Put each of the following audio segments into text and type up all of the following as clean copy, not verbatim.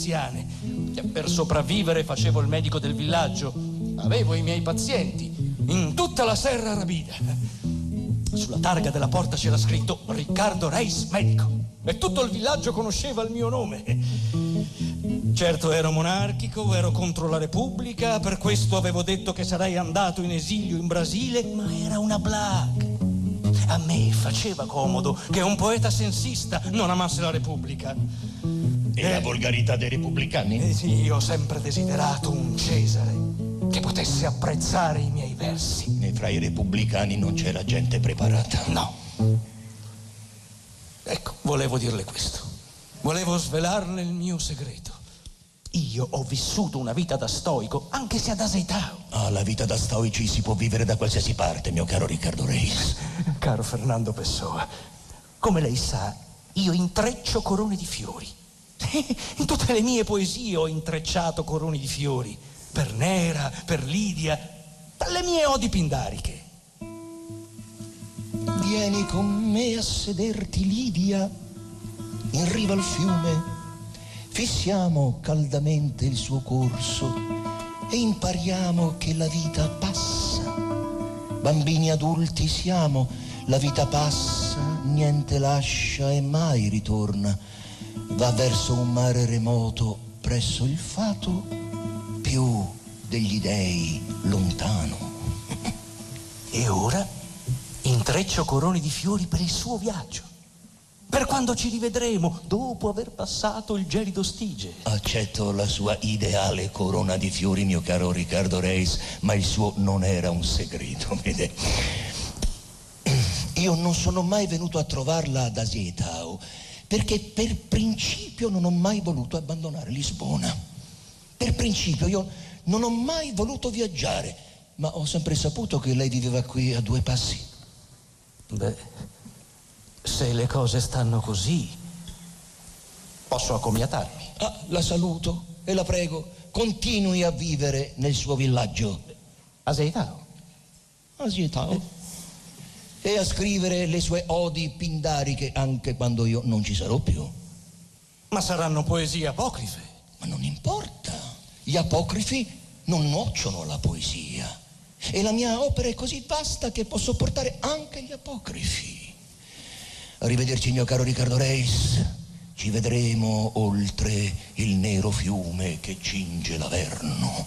anziane. Per sopravvivere facevo il medico del villaggio. Avevo i miei pazienti in tutta la Serra Rabida. Sulla targa della porta c'era scritto Riccardo Reis, medico. E tutto il villaggio conosceva il mio nome. Certo ero monarchico, ero contro la Repubblica, per questo avevo detto che sarei andato in esilio in Brasile, ma era una blague. A me faceva comodo che un poeta sensista non amasse la Repubblica. E la volgarità dei repubblicani? Sì, io ho sempre desiderato un Cesare che potesse apprezzare i miei versi. E fra i repubblicani non c'era gente preparata. No. Ecco, volevo dirle questo. Volevo svelarle il mio segreto. Io ho vissuto una vita da stoico, anche se ad Azeitao. Ah, la vita da stoici si può vivere da qualsiasi parte, mio caro Riccardo Reis. Caro Fernando Pessoa, come lei sa, io intreccio corone di fiori. In tutte le mie poesie ho intrecciato coroni di fiori. Per Nera, per Lidia, per le mie odi pindariche. Vieni con me a sederti, Lidia, in riva al fiume. Fissiamo caldamente il suo corso e impariamo che la vita passa. Bambini adulti siamo, la vita passa, niente lascia e mai ritorna. Va verso un mare remoto presso il fato, più degli dei lontano. E ora intreccio corone di fiori per il suo viaggio. Per quando ci rivedremo, dopo aver passato il gelido Stige. Accetto la sua ideale corona di fiori, mio caro Riccardo Reis, ma il suo non era un segreto, vede. Io non sono mai venuto a trovarla ad Azeitao, perché per principio non ho mai voluto abbandonare Lisbona. Per principio io non ho mai voluto viaggiare, ma ho sempre saputo che lei viveva qui a 2 passi. Beh, se le cose stanno così, posso accomiatarmi. Ah, la saluto e la prego, continui a vivere nel suo villaggio. Azeitao? Azeitao. E a scrivere le sue odi pindariche anche quando io non ci sarò più. Ma saranno poesie apocrife. Ma non importa, gli apocrifi non nuocciono alla poesia. E la mia opera è così vasta che può sopportare anche gli apocrifi. Arrivederci, mio caro Riccardo Reis. Ci vedremo oltre il nero fiume che cinge l'Averno.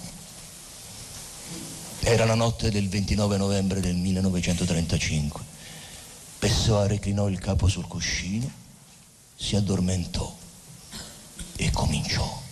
Era la notte del 29 novembre del 1935. Pessoa reclinò il capo sul cuscino, si addormentò e cominciò.